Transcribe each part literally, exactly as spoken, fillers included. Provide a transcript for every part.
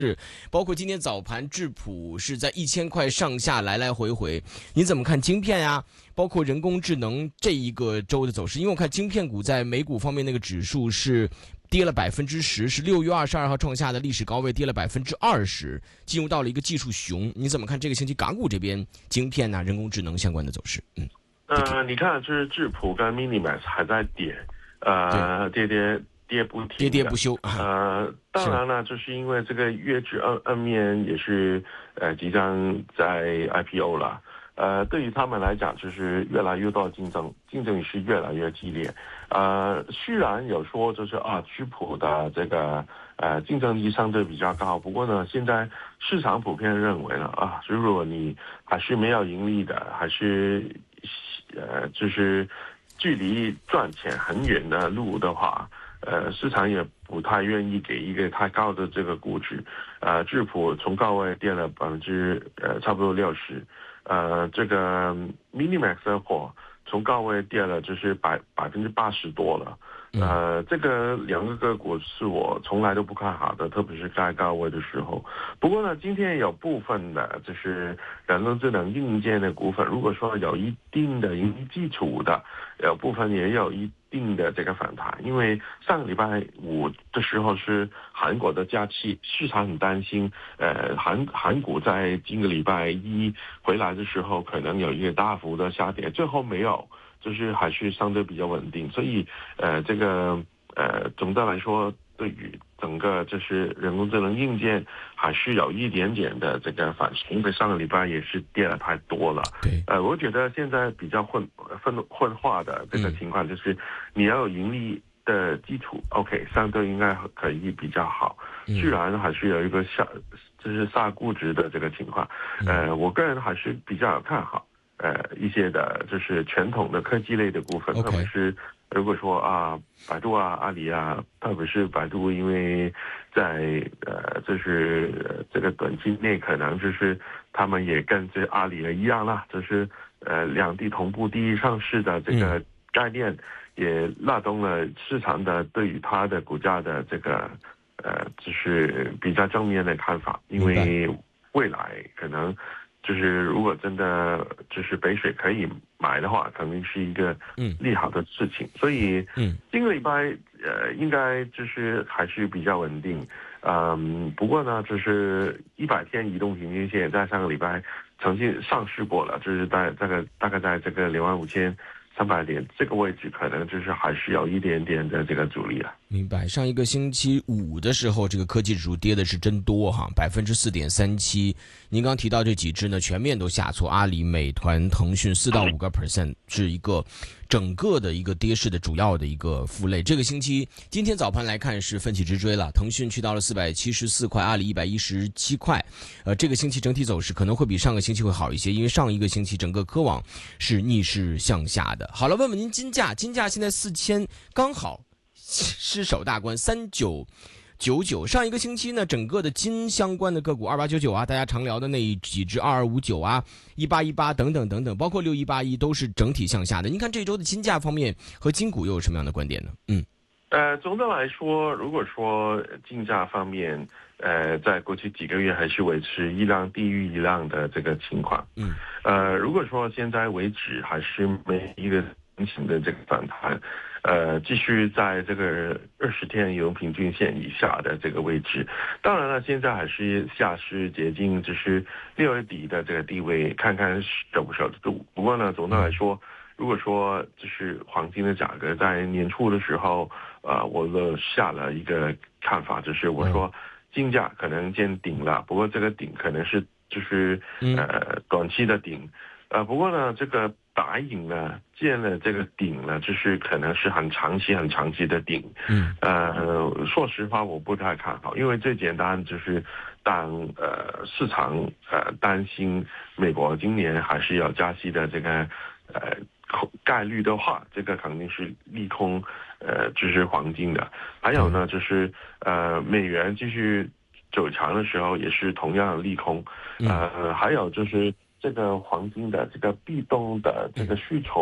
是，包括今天早盘质朴是在一千块上下来来回回，你怎么看晶片呀？包括人工智能这一个周的走势？因为我看晶片股在美股方面那个指数是跌了百分之十，是六月二十二号创下的历史高位，跌了百分之二十，进入到了一个技术熊。你怎么看这个星期港股这边晶片呐、人工智能相关的走势？嗯， 呃，你看，就是质朴跟 Minimax 还在跌，呃，跌跌。跌不停， 跌跌不休。 呃，当然了，就是因为这个月指二二面也是呃即将在 I P O 了，呃，对于他们来讲，就是越来越多竞争，竞争也是越来越激烈。呃，虽然有说就是啊，质朴的这个呃竞争力相对比较高，不过呢，现在市场普遍认为呢啊，如果你还是没有盈利的，还是呃就是距离赚钱很远的路的话。呃，市场也不太愿意给一个太高的这个估值，呃，质朴从高位跌了百分之呃差不多六十，呃，这个 Minimax 的货从高位跌了就是百百分之八十多了，呃，这个两个个股是我从来都不看好的，特别是在高位的时候。不过呢，今天有部分的就是人工智能硬件的股份，如果说有一定的盈利基础的，有部分也有一定的这个反弹，因为上个礼拜五的时候是韩国的假期，市场很担心，呃，韩韩股在今个礼拜一回来的时候可能有一个大幅的下跌，最后没有，就是还是相对比较稳定，所以呃，这个呃，总的来说，对于整个就是人工智能硬件还是有一点点的这个反弹，因为上个礼拜也是跌了太多了。 对， 呃，我觉得现在比较混混混化的这个情况就是，你要有盈利的基础 ，OK， 相对应该可以比较好。虽然还是有一个下就是下估值的这个情况，呃，我个人还是比较看好。呃，一些的就是传统的科技类的股份， OK 特别是如果说啊，百度啊、阿里啊，特别是百度，因为在呃，就是呃这个短期内可能就是他们也跟这阿里一样啦，就是呃两地同步第一上市的这个概念，也拉动了市场的对于它的股价的这个呃，就是比较正面的看法，因为未来可能。就是如果真的就是北水可以买的话，肯定是一个利好的事情。嗯、所以，嗯，今个礼拜呃应该就是还是比较稳定。嗯，不过呢，就是一百天移动平均线在上个礼拜曾经上市过了，就是在这个大概在这个两万五千三百点这个位置，可能就是还是有一点点的这个阻力了。 明白。上一个星期五的时候，这个科技指数跌的是真多哈，百分之四点三七。您刚提到这几只呢，全面都下挫，阿里、美团、腾讯四到五个 percent 是一个整个的一个跌势的主要的一个负累。这个星期今天早盘来看是奋起直追了，腾讯去到了四百七十四块，阿里一百一十七块。呃，这个星期整体走势可能会比上个星期会好一些，因为上一个星期整个科网是逆势向下的。好了，问问您金价，金价现在四千刚好。失守大关三九九九，上一个星期呢，整个的金相关的个股二八九九啊，大家常聊的那几只二二五九啊、一八一八等等等等，包括六一八一都是整体向下的。您看这周的金价方面和金股又有什么样的观点呢？嗯， 呃，总的来说，如果说金价方面，呃，在过去几个月还是维持一浪低于一浪的这个情况，嗯，呃，如果说现在为止还是没一个明显的这个反弹。呃，继续在这个二十天移动平均线以下的这个位置，当然了，现在还是下市接近就是六月底的这个地位，看看守不守得住。不过呢，总的来说，如果说就是黄金的价格在年初的时候，呃，我的下了一个看法，就是我说金价可能见顶了，不过这个顶可能是就是呃短期的顶，呃，不过呢，这个。打影呢，见了这个顶呢，就是可能是很长期、很长期的顶。嗯，呃，说实话，我不太看好，因为最简单就是，当呃市场呃担心美国今年还是要加息的这个呃概率的话，这个肯定是利空呃就是黄金的。还有呢，就是呃美元继续走强的时候，也是同样的利空。呃，还有就是。这个黄金的这个被动的这个需求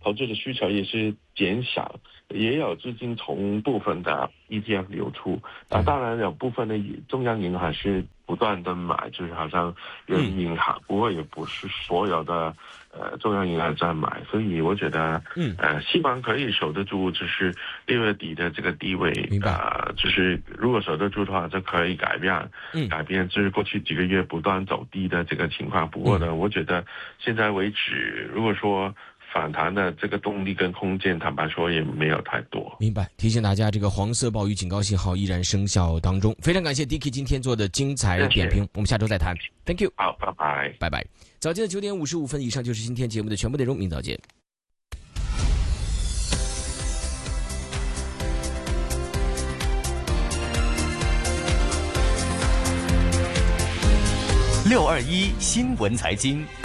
投资的需求也是减少，也有资金从部分的 E T F 流出。那、啊、当然有部分的中央银行是不断的买，就是好像人民银行，嗯、不过也不是所有的呃中央银行在买，所以我觉得，嗯，呃，希望可以守得住，就是六月底的这个低位， 明白？ 呃，就是如果守得住的话，就可以改变，嗯，改变就是过去几个月不断走低的这个情况。不过呢，嗯、我觉得现在为止，如果说反弹的这个动力跟空间，坦白说也没有太多。 明白。提醒大家，这个黄色暴雨警告信号依然生效当中。非常感谢 Dicky 今天做的精彩点评，我们下周再谈。Thank you。 好，拜拜， 拜拜。早间的九点五十五分以上就是今天节目的全部内容，明早见。 六二一新闻财经。